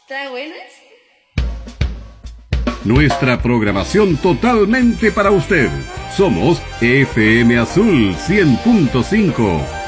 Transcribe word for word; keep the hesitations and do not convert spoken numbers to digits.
¿Está buena? Nuestra programación totalmente para usted. Somos F M Azul cien punto cinco.